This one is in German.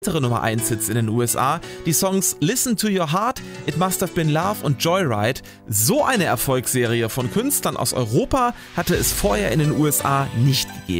Nummer 1 Hits in den USA, die Songs Listen to Your Heart, It Must Have Been Love und Joyride. So eine Erfolgsserie von Künstlern aus Europa hatte es vorher in den USA nicht gegeben.